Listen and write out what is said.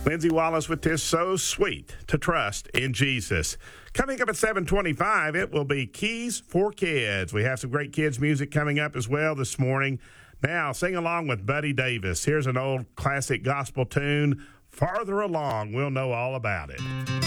Lindsay Wallace with this So Sweet to Trust in Jesus. Coming up at 7:25, it will be Keys for Kids. We have some great kids music coming up as well this morning. Now, sing along with Buddy Davis. Here's an old classic gospel tune. Farther along, we'll know all about it.